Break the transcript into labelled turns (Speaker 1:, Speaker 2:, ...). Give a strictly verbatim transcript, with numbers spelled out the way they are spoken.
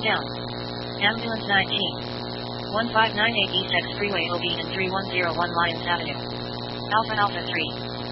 Speaker 1: down. Ambulance nineteen. one five nine eight East X Freeway O B and three one zero one Lyons Avenue. Alpha Alpha three.